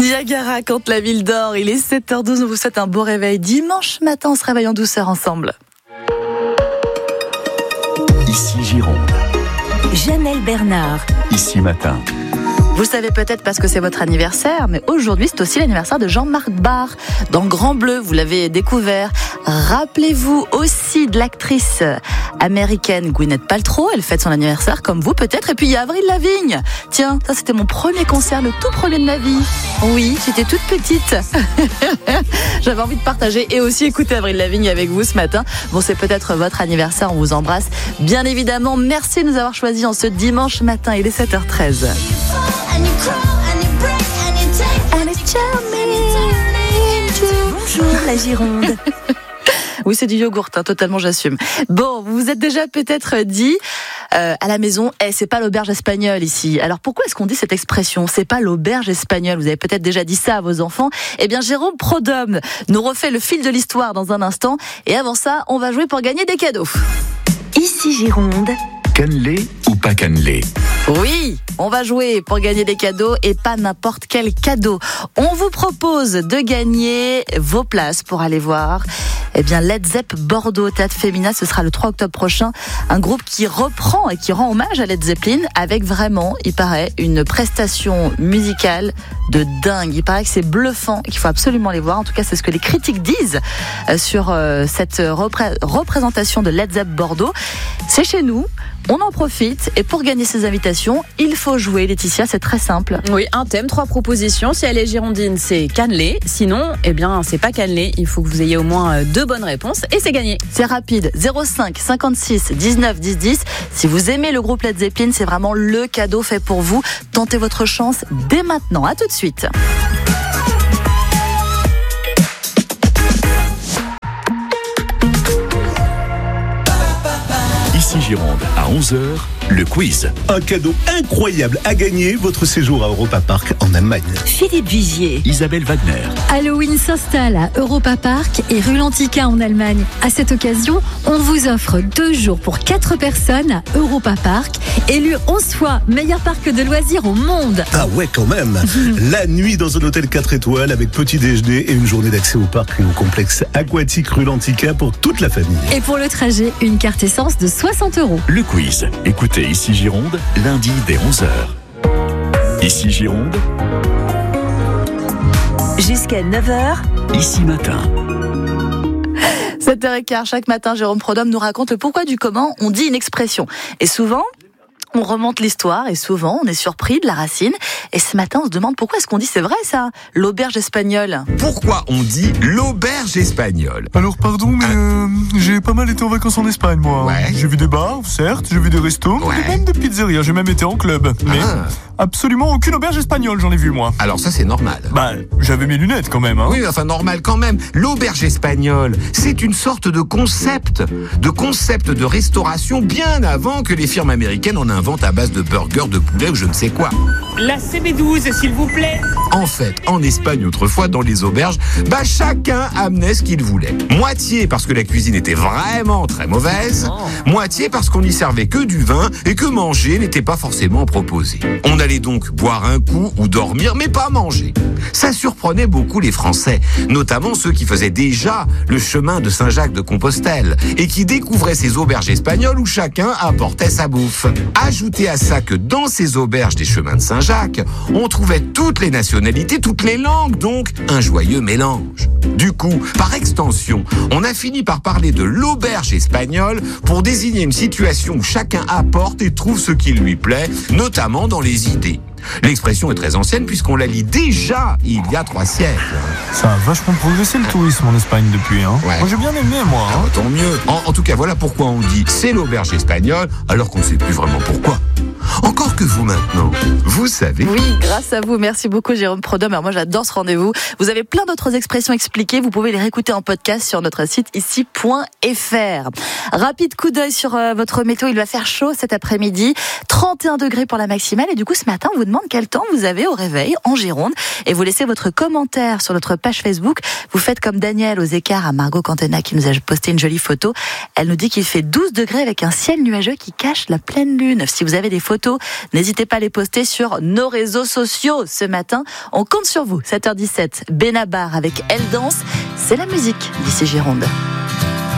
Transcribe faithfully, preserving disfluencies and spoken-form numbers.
Niagara quand la ville dort, il est sept heures douze, on vous souhaite un beau réveil. Dimanche matin, on se réveille en douceur ensemble. Ici Gironde. Janelle Bernard. Ici Matin. Vous le savez peut-être parce que c'est votre anniversaire, mais aujourd'hui c'est aussi l'anniversaire de Jean-Marc Barr. Dans Grand Bleu, vous l'avez découvert. Rappelez-vous aussi de l'actrice américaine Gwyneth Paltrow, elle fête son anniversaire comme vous peut-être. Et puis il y a Avril Lavigne. Tiens, ça c'était mon premier concert, le tout premier de ma vie. Oui, j'étais toute petite. J'avais envie de partager et aussi écouter Avril Lavigne avec vous ce matin. Bon, c'est peut-être votre anniversaire, on vous embrasse. Bien évidemment, merci de nous avoir choisis en ce dimanche matin, il est sept heures treize. Bonjour la Gironde. Oui, c'est du yogourt, hein, totalement, j'assume. Bon, vous vous êtes déjà peut-être dit euh, à la maison, eh, c'est pas l'auberge espagnole ici. Alors pourquoi est-ce qu'on dit cette expression, c'est pas l'auberge espagnole? Vous avez peut-être déjà dit ça à vos enfants. Eh bien, Jérôme Prodhomme nous refait le fil de l'histoire dans un instant. Et avant ça, on va jouer pour gagner des cadeaux. Ici Gironde. Cannelé ou pas cannelé? Oui, on va jouer pour gagner des cadeaux et pas n'importe quel cadeau. On vous propose de gagner vos places pour aller voir eh bien Led Zepp Bordeaux au Théâtre Femina. Ce sera le trois octobre prochain. Un groupe qui reprend et qui rend hommage à Led Zeppelin avec vraiment, il paraît, une prestation musicale de dingue. Il paraît que c'est bluffant et qu'il faut absolument les voir. En tout cas, c'est ce que les critiques disent sur cette repré- représentation de Led Zepp Bordeaux. C'est chez nous. On en profite et pour gagner ces invitations, il faut jouer. Laetitia, c'est très simple. Oui, un thème, trois propositions. Si elle est girondine, c'est cannelé. Sinon, eh bien, c'est pas cannelé. Il faut que vous ayez au moins deux bonnes réponses et c'est gagné. C'est rapide. zéro cinq cinquante-six dix-neuf dix dix. Si vous aimez le groupe Led Zeppelin, c'est vraiment le cadeau fait pour vous. Tentez votre chance dès maintenant. À tout de suite. Ici Gironde, à onze heures, le quiz. Un cadeau incroyable à gagner, votre séjour à Europa Park en Allemagne. Philippe Vigier. Isabelle Wagner. Halloween s'installe à Europa Park et rue Lantica en Allemagne. À cette occasion, on vous offre deux jours pour quatre personnes à Europa Park, élu onze fois meilleur parc de loisirs au monde. Ah ouais, quand même. La nuit dans un hôtel quatre étoiles avec petit déjeuner et une journée d'accès au parc et au complexe aquatique rue Lantica pour toute la famille. Et pour le trajet, une carte essence de soixante euros. Le quiz. Écoutez Ici Gironde, lundi dès onze heures. Ici Gironde. Jusqu'à neuf heures. Ici Matin. sept heures quinze, chaque matin, Jérôme Prodhomme nous raconte le pourquoi du comment on dit une expression. Et souvent, on remonte l'histoire et souvent, on est surpris de la racine. Et ce matin, on se demande pourquoi est-ce qu'on dit, c'est vrai ça, l'auberge espagnole. Pourquoi on dit l'auberge espagnole? Alors pardon, mais euh, j'ai pas mal été en vacances en Espagne, moi. Ouais. J'ai vu des bars, certes, j'ai vu des restos, Ouais. mais même des pizzerias. J'ai même été en club. Mais Ah. absolument aucune auberge espagnole, j'en ai vu, moi. Alors ça, c'est normal. Bah, j'avais mes lunettes quand même, hein. Oui, enfin normal quand même. L'auberge espagnole, c'est une sorte de concept, de concept de restauration bien avant que les firmes américaines en inventent à base de burgers, de poulet ou je ne sais quoi. La C B douze, s'il vous plaît. En fait, en Espagne autrefois, dans les auberges, bah chacun amenait ce qu'il voulait. Moitié parce que la cuisine était vraiment très mauvaise, moitié parce qu'on n'y servait que du vin et que manger n'était pas forcément proposé. On allait donc boire un coup ou dormir, mais pas manger. Ça surprenait beaucoup les Français, notamment ceux qui faisaient déjà le chemin de Saint-Jacques-de-Compostelle et qui découvraient ces auberges espagnoles où chacun apportait sa bouffe. Ajoutez à ça que dans ces auberges des chemins de Saint-Jacques, on trouvait toutes les nationalités, toutes les langues, donc un joyeux mélange. Du coup, par extension, on a fini par parler de l'auberge espagnole pour désigner une situation où chacun apporte et trouve ce qui lui plaît, notamment dans les idées. L'expression est très ancienne puisqu'on la lit déjà il y a trois siècles. Ça a vachement progressé le tourisme en Espagne depuis, hein. Ouais. Moi j'ai bien aimé, moi. Ah, Hein. bah, tant mieux. En, en tout cas, voilà pourquoi on dit c'est l'auberge espagnole alors qu'on ne sait plus vraiment pourquoi. Encore que vous maintenant, vous savez. Oui, grâce à vous. Merci beaucoup, Jérôme Prodhomme. Alors moi, j'adore ce rendez-vous. Vous avez plein d'autres expressions expliquées. Vous pouvez les réécouter en podcast sur notre site ici point f r. Rapide coup d'œil sur euh, votre météo. Il va faire chaud cet après-midi. trente et un degrés pour la maximale. Et du coup, ce matin, on vous demande quel temps vous avez au réveil en Gironde. Et vous laissez votre commentaire sur notre page Facebook. Vous faites comme Daniel aux écarts à Margot Cantena qui nous a posté une jolie photo. Elle nous dit qu'il fait douze degrés avec un ciel nuageux qui cache la pleine lune. Si vous avez des photos photos. N'hésitez pas à les poster sur nos réseaux sociaux ce matin. On compte sur vous. sept heures dix-sept, Benabar avec Elle Danse. C'est la musique d'ici Gironde.